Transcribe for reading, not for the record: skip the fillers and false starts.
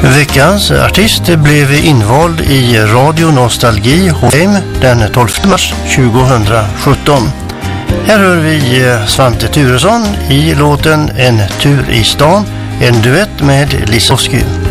Veckans artist blev invald i Radio Nostalgi HM den 12 mars 2017. Här hör vi Svante Thuresson i låten En tur i stan, en duett med Lisowski.